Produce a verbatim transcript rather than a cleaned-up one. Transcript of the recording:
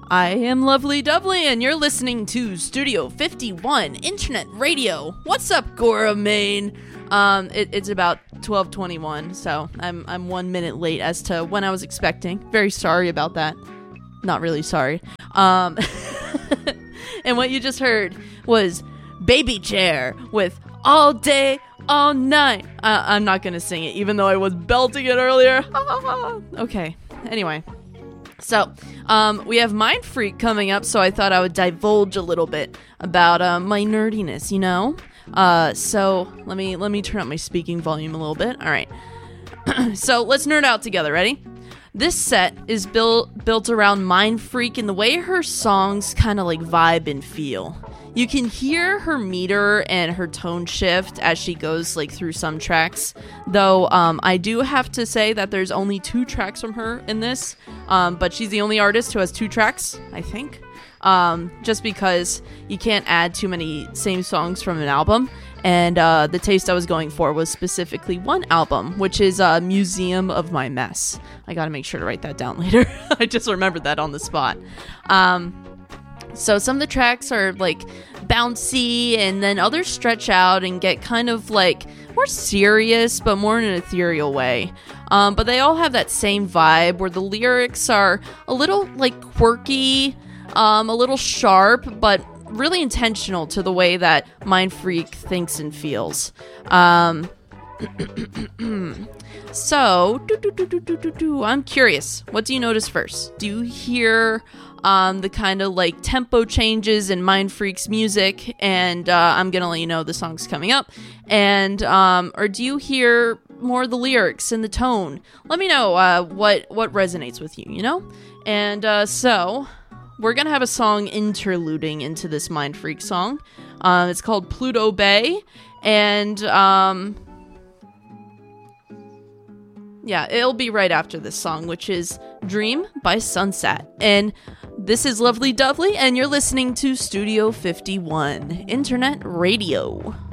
I am Lovely Dovely, and you're listening to Studio fifty-one Internet Radio. What's up, Gora, Maine? Um, it, it's about twelve twenty-one, so I'm I'm one minute late as to when I was expecting. Very sorry about that. Not really sorry. Um, and what you just heard was Baby Chair with All Day, All Night. Uh, I'm not gonna sing it, even though I was belting it earlier. Okay, anyway. So, um, we have Mind Freak coming up, so I thought I would divulge a little bit about uh, my nerdiness, you know? Uh, so, let me let me turn up my speaking volume a little bit. All right. So, let's nerd out together. Ready? This set is built built around Mind Freak and the way her songs kind of like vibe and feel. You can hear her meter and her tone shift as she goes like through some tracks, though um, I do have to say that there's only two tracks from her in this, um, but she's the only artist who has two tracks, I think, um, just because you can't add too many same songs from an album, and uh, the taste I was going for was specifically one album, which is uh, Museum of My Mess. I gotta make sure to write that down later. I just remembered that on the spot. Um... So some of the tracks are like bouncy, and then others stretch out and get kind of like more serious, but more in an ethereal way. Um, but they all have that same vibe where the lyrics are a little like quirky, um, a little sharp, but really intentional to the way that Mind Freak thinks and feels. Um, so, do, do, do, do, do, do, do. I'm curious. What do you notice first? Do you hear um, the kind of like tempo changes in Mind Freak's music? And uh, I'm gonna let you know the song's coming up. And um, or do you hear more of the lyrics and the tone? Let me know uh, what what resonates with you. You know. And uh, so we're gonna have a song interluding into this Mind Freak song. Uh, it's called Pluto Bay, and um. Yeah, it'll be right after this song, which is Dream by Sunset. And this is Lovely Dovely, and you're listening to Studio fifty-one Internet Radio.